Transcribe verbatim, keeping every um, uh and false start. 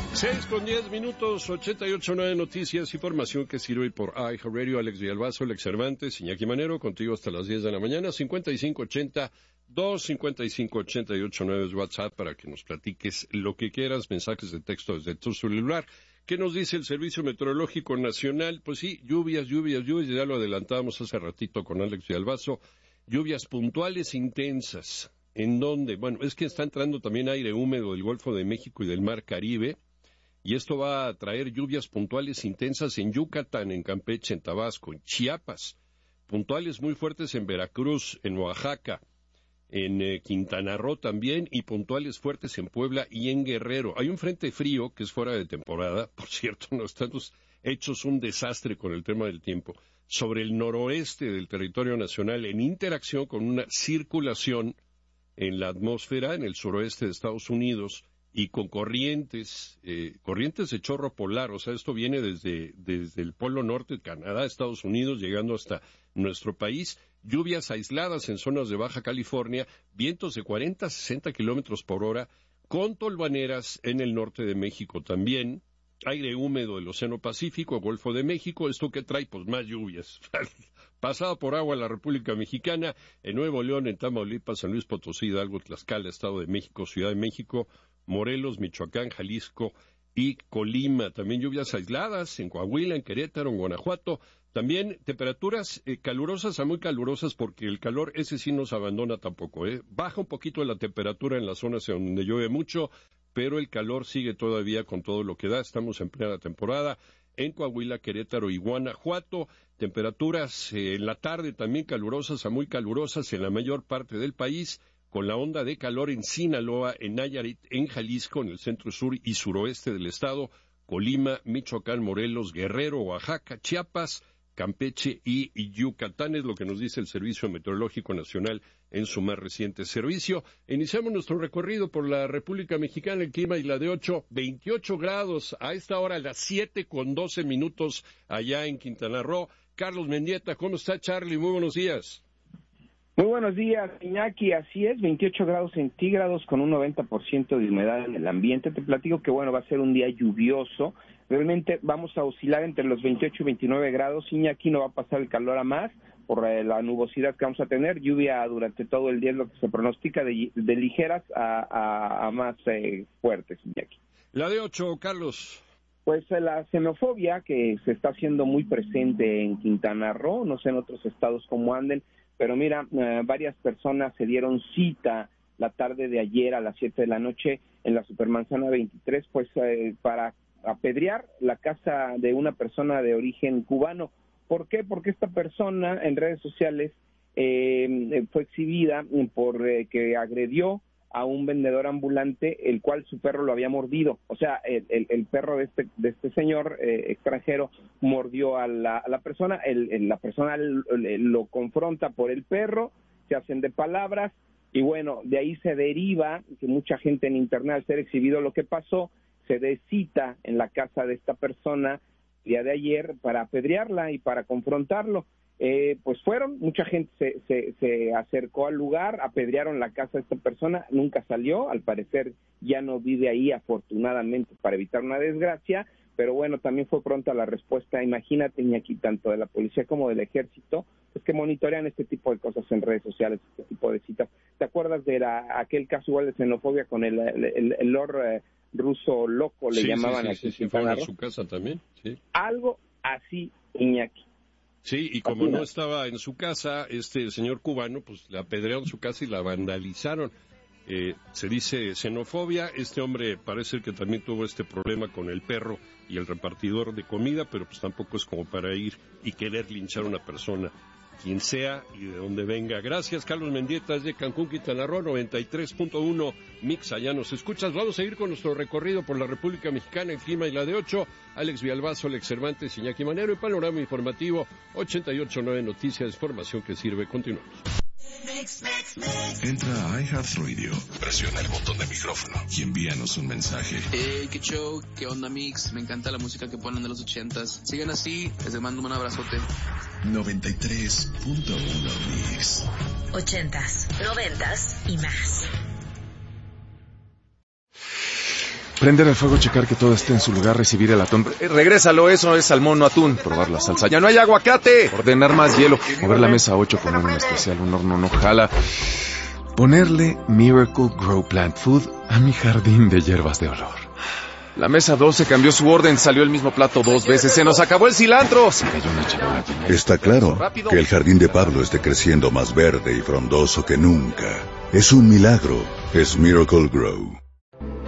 Seis con diez minutos, ochenta y ocho nueve Noticias, información que sirve por iHeartRadio. Alex Villalbazo, Alex Cervantes, Iñaki Manero, contigo hasta las diez de la mañana. cincuenta y cinco ochenta, dos cincuenta y cinco ochenta y ocho nueve es WhatsApp para que nos platiques lo que quieras, mensajes de texto desde tu celular. ¿Qué nos dice el Servicio Meteorológico Nacional? Pues sí, lluvias, lluvias, lluvias, ya lo adelantábamos hace ratito con Alex Villalbazo. Lluvias puntuales intensas. ¿En dónde? Bueno, es que está entrando también aire húmedo del Golfo de México y del Mar Caribe. Y esto va a traer lluvias puntuales intensas en Yucatán, en Campeche, en Tabasco, en Chiapas, puntuales muy fuertes en Veracruz, en Oaxaca, en eh, Quintana Roo también, y puntuales fuertes en Puebla y en Guerrero. Hay un frente frío que es fuera de temporada, por cierto, no estamos hechos un desastre con el tema del tiempo, sobre el noroeste del territorio nacional en interacción con una circulación en la atmósfera en el suroeste de Estados Unidos, y con corrientes, eh, corrientes de chorro polar, o sea, esto viene desde, desde el Polo Norte de Canadá, Estados Unidos, llegando hasta nuestro país, lluvias aisladas en zonas de Baja California, vientos de cuarenta a sesenta kilómetros por hora, con tolvaneras en el norte de México también, aire húmedo del Océano Pacífico, Golfo de México, esto que trae, pues más lluvias. Pasada por agua la República Mexicana, en Nuevo León, en Tamaulipas, San Luis Potosí, Hidalgo, Tlaxcala, Estado de México, Ciudad de México, Morelos, Michoacán, Jalisco y Colima. También lluvias aisladas en Coahuila, en Querétaro, en Guanajuato. También temperaturas eh, calurosas a muy calurosas porque el calor ese sí nos abandona tampoco. ¿eh? Baja un poquito la temperatura en las zonas donde llueve mucho, pero el calor sigue todavía con todo lo que da. Estamos en plena temporada. En Coahuila, Querétaro y Guanajuato, temperaturas eh, en la tarde también calurosas a muy calurosas en la mayor parte del país, con la onda de calor en Sinaloa, en Nayarit, en Jalisco, en el centro sur y suroeste del estado, Colima, Michoacán, Morelos, Guerrero, Oaxaca, Chiapas, Campeche y Yucatán, es lo que nos dice el Servicio Meteorológico Nacional en su más reciente servicio. Iniciamos nuestro recorrido por la República Mexicana, el clima y la de ocho, veintiocho grados, a esta hora a las siete con doce minutos allá en Quintana Roo. Carlos Mendieta, ¿cómo está, Charlie? Muy buenos días. Muy buenos días, Iñaki. Así es, veintiocho grados centígrados con un noventa por ciento de humedad en el ambiente. Te platico que, bueno, va a ser un día lluvioso. Realmente vamos a oscilar entre los veintiocho y veintinueve grados. Iñaki, no va a pasar el calor a más por eh, la nubosidad que vamos a tener. Lluvia durante todo el día es lo que se pronostica, de, de ligeras a, a, a más eh, fuertes, Iñaki. La de ocho, Carlos. Pues la xenofobia que se está haciendo muy presente en Quintana Roo, no sé en otros estados cómo anden, pero mira, eh, varias personas se dieron cita la tarde de ayer a las siete de la noche en la Supermanzana veintitrés, pues eh, para apedrear la casa de una persona de origen cubano. ¿Por qué? Porque esta persona en redes sociales eh, fue exhibida por eh, que agredió a un vendedor ambulante, el cual su perro lo había mordido. O sea, el, el, el perro de este de este señor eh, extranjero mordió a la, a la persona, el, el, la persona lo, lo confronta por el perro, se hacen de palabras, y bueno, de ahí se deriva que mucha gente en internet, al ser exhibido lo que pasó, se dé cita en la casa de esta persona el día de ayer para apedrearla y para confrontarlo. Eh, pues fueron, mucha gente se, se, se acercó al lugar, apedrearon la casa de esta persona, nunca salió, al parecer ya no vive ahí afortunadamente para evitar una desgracia, pero bueno, también fue pronta la respuesta. Imagínate, Iñaki, tanto de la policía como del ejército, pues que monitorean este tipo de cosas en redes sociales, este tipo de citas. ¿Te acuerdas de la, aquel caso igual de xenofobia con el, el, el, el Lord eh, ruso loco, le sí, llamaban sí, aquí? Sí, sí, sí, fue a su casa también, sí. Algo así, Iñaki. Sí, y como no estaba en su casa, este señor cubano, pues le apedrearon su casa y la vandalizaron. Eh, se dice xenofobia. Este hombre parece que también tuvo este problema con el perro y el repartidor de comida, pero pues tampoco es como para ir y querer linchar a una persona, quien sea y de donde venga. Gracias, Carlos Mendieta, desde Cancún, Quintana Roo, noventa y tres punto uno Mix, allá nos escuchas. Vamos a ir con nuestro recorrido por la República Mexicana, el clima y la de ocho. Alex Villalbazo, Alex Cervantes, Iñaki Manero, y panorama informativo ochenta y ocho punto nueve Noticias, información que sirve. Continuamos. Entra a iHeartRadio, presiona el botón de micrófono y envíanos un mensaje. Hey, qué show, qué onda, Mix, me encanta la música que ponen de los ochentas. Sigan así, les mando un abrazote. noventa y tres punto uno Mix. Ochentas, noventas y más. Prender el fuego, checar que todo esté en su lugar, recibir el atún. Eh, regrésalo, eso es salmón, no atún. Probar la salsa. ¡Ya no hay aguacate! Ordenar más hielo. Mover la mesa ocho, poner un especial, un horno no jala. Ponerle Miracle Grow Plant Food a mi jardín de hierbas de olor. La mesa doce cambió su orden, salió el mismo plato dos veces. ¡Se nos acabó el cilantro! Se cayó una charola. Está claro que el jardín de Pablo esté creciendo más verde y frondoso que nunca. Es un milagro. Es Miracle Grow.